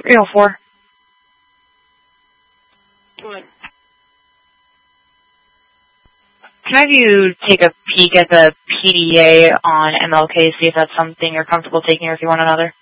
304. What? Can I have you take a peek at the PDA on MLK, see if that's something you're comfortable taking or if you want another?